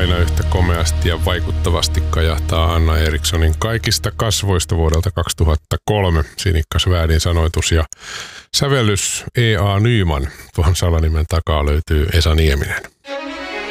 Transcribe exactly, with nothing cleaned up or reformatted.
aina yhtä komeasti ja vaikuttavasti kajahtaa Anna Erikssonin Kaikista kasvoista vuodelta kaksituhattakolme. Sinikka Svärdin sanoitus ja sävellys E A. Nyman. Tuohon salanimen takaa löytyy Esa Nieminen.